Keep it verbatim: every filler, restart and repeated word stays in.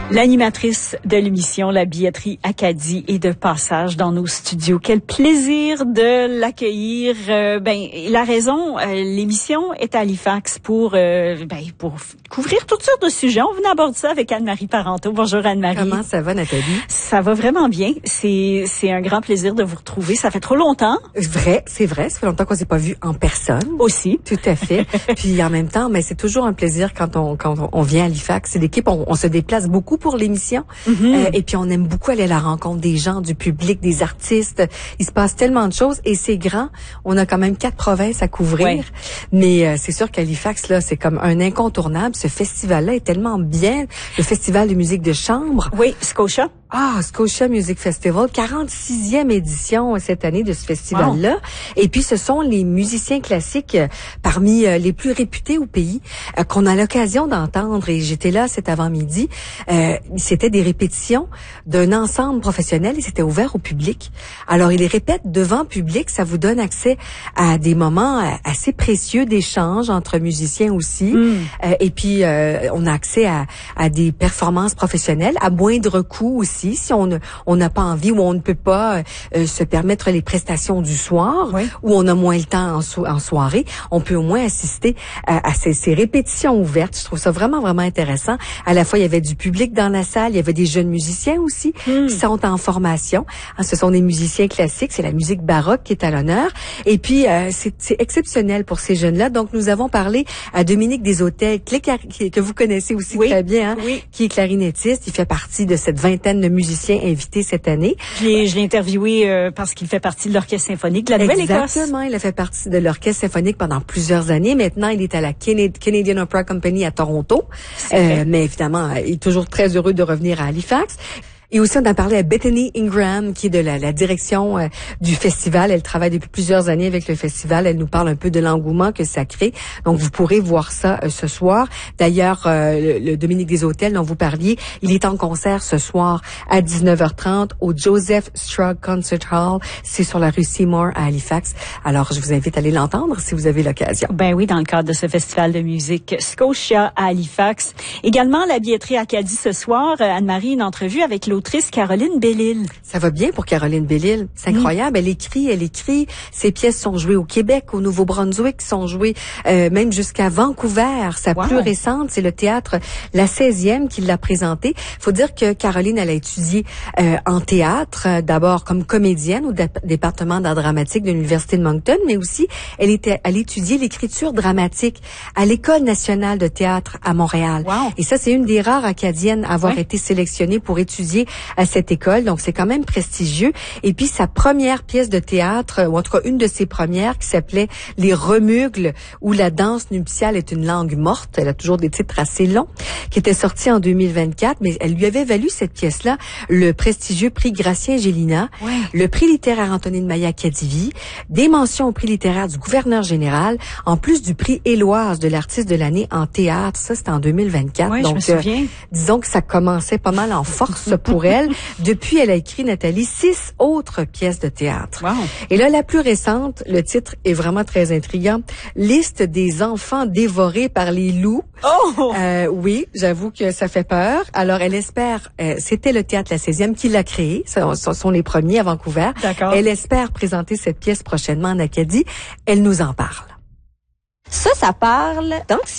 L'animatrice de l'émission La Billetterie Acadie est de passage dans nos studios. Quel plaisir de l'accueillir. Euh, ben, la raison, euh, l'émission est à Halifax pour euh, ben, pour couvrir toutes sortes de sujets. On venait aborder ça avec Anne-Marie Parenteau. Bonjour Anne-Marie. Comment ça va, Nathalie? Ça va vraiment bien. C'est c'est un grand plaisir de vous retrouver. Ça fait trop longtemps. Vrai, c'est vrai. Ça fait longtemps qu'on s'est pas vu en personne. Aussi. Tout à fait. Puis en même temps, mais c'est toujours un plaisir quand on quand on vient à Halifax. C'est l'équipe, on, on se déplace beaucoup pour l'émission. Mm-hmm. Euh, et puis on aime beaucoup aller à la rencontre des gens, du public, des artistes. Il se passe tellement de choses et c'est grand. On a quand même quatre provinces à couvrir. Ouais. Mais euh, c'est sûr qu'Halifax, là, c'est comme un incontournable. Ce festival-là est tellement bien. Le festival de musique de chambre. Oui, Scotia. Ah, Scotia Music Festival, quarante-sixième édition cette année de ce festival-là. Wow. Et puis, ce sont les musiciens classiques euh, parmi euh, les plus réputés au pays euh, qu'on a l'occasion d'entendre. Et j'étais là cet avant-midi. Euh, c'était des répétitions d'un ensemble professionnel et c'était ouvert au public. Alors, ils les répètent devant public. Ça vous donne accès à des moments euh, assez précieux d'échange entre musiciens aussi. Mm. Euh, et puis, euh, on a accès à, à des performances professionnelles à moindre coût aussi. Si on on n'a pas envie ou on ne peut pas euh, se permettre les prestations du soir, oui. Ou on a moins le temps en, so- en soirée, on peut au moins assister à, à ces, ces répétitions ouvertes. Je trouve ça vraiment, vraiment intéressant. À la fois, il y avait du public dans la salle, il y avait des jeunes musiciens aussi mm. qui sont en formation. Ah, ce sont des musiciens classiques, c'est la musique baroque qui est à l'honneur. Et puis, euh, c'est, c'est exceptionnel pour ces jeunes-là. Donc, nous avons parlé à Dominique Deshôtels, que vous connaissez aussi oui. très bien, hein, oui. qui est clarinettiste. Il fait partie de cette vingtaine de musiciens invités cette année. Je l'ai, je l'ai interviewé euh, parce qu'il fait partie de l'Orchestre symphonique de la Nouvelle-Écosse. Exactement, il a fait partie de l'Orchestre symphonique pendant plusieurs années. Maintenant, il est à la Canadian Opera Company à Toronto. Euh, mais évidemment, il est toujours très heureux de revenir à Halifax. Et aussi, on a parlé à Bethany Ingram, qui est de la, la direction euh, du festival. Elle travaille depuis plusieurs années avec le festival. Elle nous parle un peu de l'engouement que ça crée. Donc, vous pourrez voir ça euh, ce soir. D'ailleurs, euh, le, le Dominique Deshôtels dont vous parliez, il est en concert ce soir à dix-neuf heures trente au Joseph Strug Concert Hall. C'est sur la rue Seymour à Halifax. Alors, je vous invite à aller l'entendre si vous avez l'occasion. Ben oui, dans le cadre de ce festival de musique Scotia à Halifax. Également, la Billetterie Acadie ce soir. Anne-Marie, une entrevue avec l'autrice Caroline Bellil. Ça va bien pour Caroline Bellil. C'est incroyable. Mm. Elle écrit, elle écrit. Ses pièces sont jouées au Québec, au Nouveau-Brunswick, sont jouées euh, même jusqu'à Vancouver. Sa wow. plus récente, c'est le théâtre La seizième qui l'a présentée. Faut dire que Caroline, elle a étudié euh, en théâtre, euh, d'abord comme comédienne au dé- département d'art dramatique de l'Université de Moncton, mais aussi elle était, elle étudiait l'écriture dramatique à l'École nationale de théâtre à Montréal. Wow. Et ça, c'est une des rares acadiennes à avoir ouais. été sélectionnée pour étudier à cette école, donc c'est quand même prestigieux. Et puis sa première pièce de théâtre, ou en tout cas une de ses premières, qui s'appelait Les Remugles, où la danse nuptiale est une langue morte. Elle a toujours des titres assez longs, qui était sortie en deux mille vingt-quatre, mais elle lui avait valu cette pièce-là le prestigieux prix Gratien Gélina, ouais. le prix littéraire Antonine Maillat Cadivi, des mentions au prix littéraire du gouverneur général, en plus du prix Éloise de l'artiste de l'année en théâtre. Ça, c'était en deux mille vingt-quatre. Ouais, donc, je me souviens. Euh, disons que ça commençait pas mal en force pour elle. Depuis, elle a écrit, Nathalie, six autres pièces de théâtre. Wow. Et là, la plus récente, le titre est vraiment très intriguant. Liste des enfants dévorés par les loups. Oh! Euh, oui, j'avoue que ça fait peur. Alors, elle espère, euh, c'était le théâtre La seizième qui l'a créé. Ce sont les premiers à Vancouver. D'accord. Elle espère présenter cette pièce prochainement en Acadie. Elle nous en parle. Ça, ça parle d'anxiété.